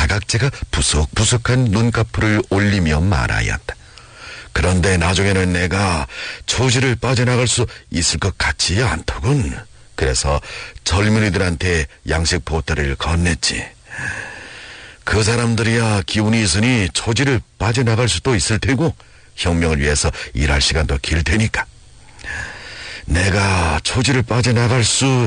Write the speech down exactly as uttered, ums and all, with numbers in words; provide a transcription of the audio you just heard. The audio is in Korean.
사각제가 부석부석한 눈꺼풀을 올리며 말하였다. 그런데 나중에는 내가 초지를 빠져나갈 수 있을 것 같지 않더군. 그래서 젊은이들한테 양식 보따리를 건넸지. 그 사람들이야 기운이 있으니 초지를 빠져나갈 수도 있을 테고 혁명을 위해서 일할 시간도 길 테니까. 내가 초지를 빠져나갈 수